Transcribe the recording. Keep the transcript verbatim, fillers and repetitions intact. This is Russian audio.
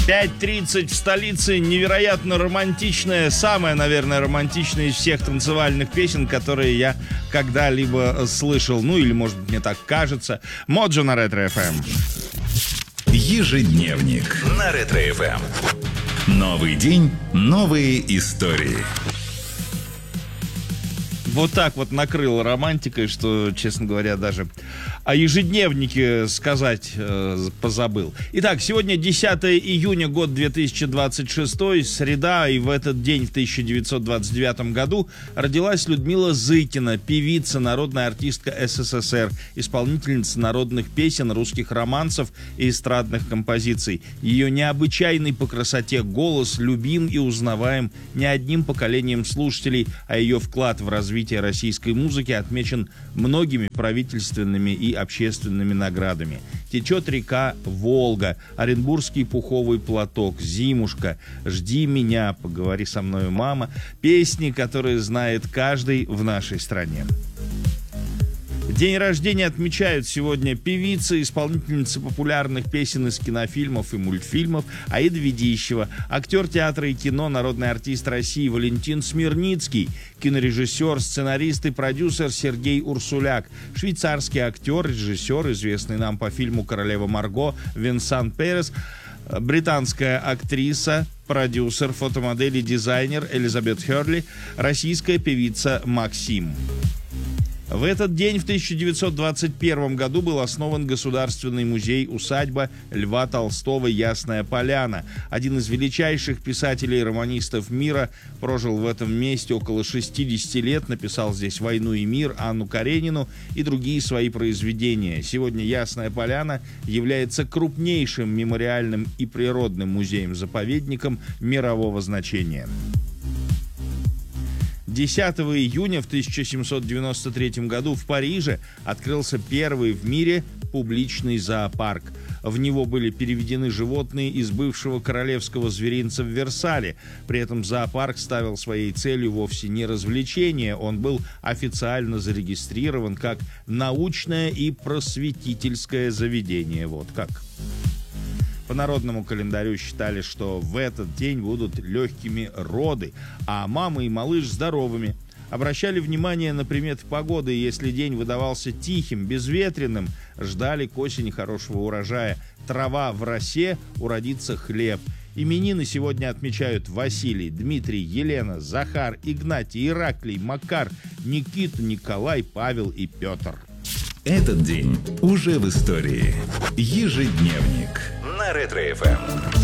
пять тридцать в столице. Невероятно романтичная, самая, наверное, романтичная из всех танцевальных песен, которые я когда-либо слышал. Ну, или, может быть, мне так кажется. Моджо на Ретро-эф эм. Ежедневник на Ретро-эф эм. Новый день, новые истории. Вот так вот накрыло романтикой, что, честно говоря, даже о ежедневнике сказать э, позабыл. Итак, сегодня десятое июня, год две тысячи двадцать шестой, среда, и в этот день, в тысяча девятьсот двадцать девятом году, родилась Людмила Зыкина, певица, народная артистка эс эс эс эр, исполнительница народных песен, русских романсов и эстрадных композиций. Ее необычайный по красоте голос любим и узнаваем не одним поколением слушателей, а ее вклад в развитие российской музыки отмечен многими правительственными и общественными наградами. Течет река Волга, Оренбургский пуховый платок, Зимушка, Жди меня, Поговори со мною, мама. Песни, которые знает каждый в нашей стране. День рождения отмечают сегодня певица, исполнительница популярных песен из кинофильмов и мультфильмов Аида Ведищева, актер театра и кино, народный артист России Валентин Смирницкий, кинорежиссер, сценарист и продюсер Сергей Урсуляк, швейцарский актер, режиссер, известный нам по фильму «Королева Марго» Венсан Перес, британская актриса, продюсер, фотомодель и дизайнер Элизабет Херли, российская певица Максим. В этот день, в тысяча девятьсот двадцать первом году, был основан Государственный музей-усадьба Льва Толстого «Ясная Поляна». Один из величайших писателей и романистов мира, прожил в этом месте около шестидесяти лет, написал здесь «Войну и мир», Анну Каренину и другие свои произведения. Сегодня Ясная Поляна является крупнейшим мемориальным и природным музеем-заповедником мирового значения. десятого июня в тысяча семьсот девяносто третьем году в Париже открылся первый в мире публичный зоопарк. В него были переведены животные из бывшего королевского зверинца в Версале. При этом зоопарк ставил своей целью вовсе не развлечение, он был официально зарегистрирован как научное и просветительское заведение. Вот как. По народному календарю считали, что в этот день будут легкими роды, а мама и малыш здоровыми. Обращали внимание на приметы погоды, если день выдавался тихим, безветренным, ждали к осени хорошего урожая. Трава в росе, уродится хлеб. Именины сегодня отмечают Василий, Дмитрий, Елена, Захар, Игнатий, Ираклий, Макар, Никита, Николай, Павел и Петр. Этот день уже в истории. Ежедневник на Ретро-эф эм.